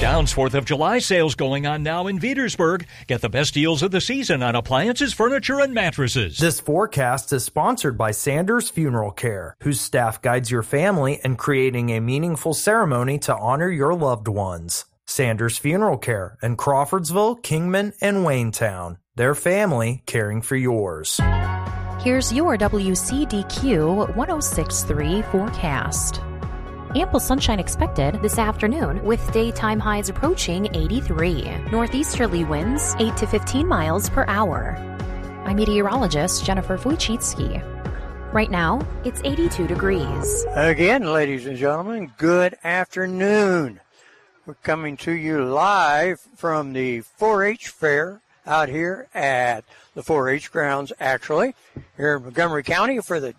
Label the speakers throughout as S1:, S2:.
S1: Downs 4th of July sales going on now in Petersburg. Get the best deals of the season on appliances, furniture, and mattresses.
S2: This forecast is sponsored by Sanders Funeral Care, whose staff guides your family in creating a meaningful ceremony to honor your loved ones. Sanders Funeral Care in Crawfordsville, Kingman, and Waynetown. Their family caring for yours.
S3: Here's your WCDQ 106.3 forecast. Ample sunshine expected this afternoon with daytime highs approaching 83. Northeasterly winds 8 to 15 miles per hour. I'm meteorologist Jennifer Wojcicki. Right now, it's 82 degrees.
S4: Again, ladies and gentlemen, good afternoon. We're coming to you live from the 4-H fair out here at the 4-H grounds, actually, here in Montgomery County for the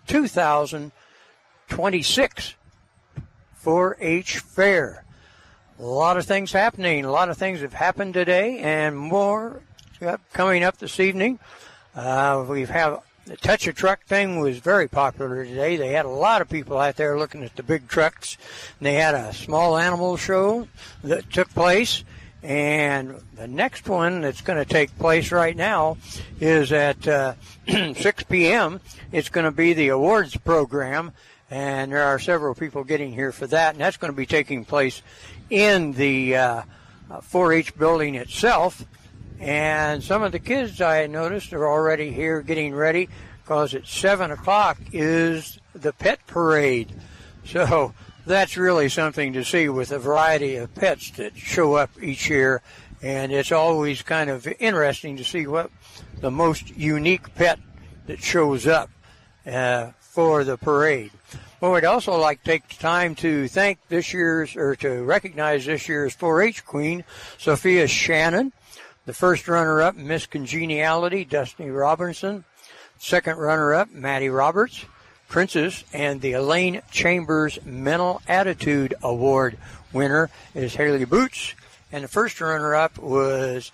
S4: 2026 4-H fair. A lot of things happening. A lot of things have happened today and more coming up this evening. We've had the Touch a Truck thing was very popular today. They had a lot of people out there looking at the big trucks. And they had a small animal show that took place. And the next one that's going to take place right now is at 6 p.m. It's going to be the awards program. And there are several people getting here for that. And that's going to be taking place in the 4-H building itself. And some of the kids I noticed are already here getting ready because at 7 o'clock is the pet parade. So that's really something to see with a variety of pets that show up each year. And it's always kind of interesting to see what the most unique pet that shows up for the parade. Well, we'd also like to take time to thank to recognize this year's 4-H queen, Sophia Shannon. The first runner-up, Miss Congeniality, Destiny Robinson. Second runner-up, Maddie Roberts. Princess, and the Elaine Chambers Mental Attitude Award winner is Haley Boots. And the first runner-up was,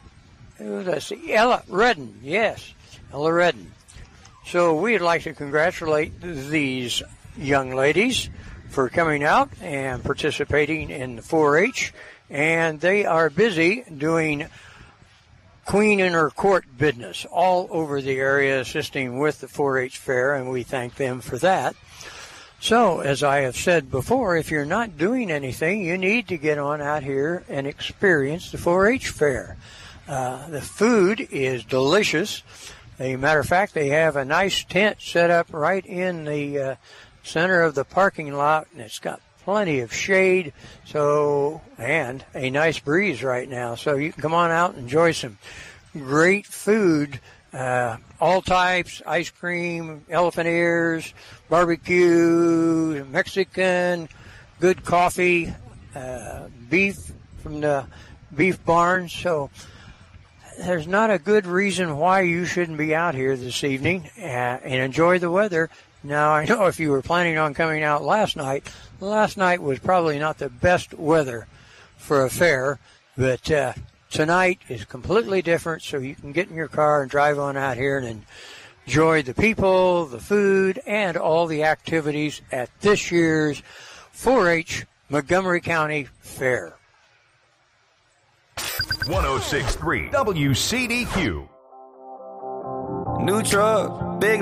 S4: Ella Redden. Yes, Ella Redden. So we'd like to congratulate these young ladies for coming out and participating in the 4-H. And they are busy doing Queen in her court business all over the area, assisting with the 4-H fair, and we thank them for that. So, as I have said before, if you're not doing anything, you need to get on out here and experience the 4-H fair. The food is delicious. As a matter of fact, they have a nice tent set up right in the center of the parking lot, and it's got plenty of shade, and a nice breeze right now. So you can come on out and enjoy some great food, all types, ice cream, elephant ears, barbecue, Mexican, good coffee, beef from the beef barn. So there's not a good reason why you shouldn't be out here this evening and enjoy the weather. Now, I know if you were planning on coming out last night was probably not the best weather for a fair, but tonight is completely different, so you can get in your car and drive on out here and enjoy the people, the food, and all the activities at this year's 4-H Montgomery County Fair.
S5: 106.3 WCDQ.
S6: New truck, big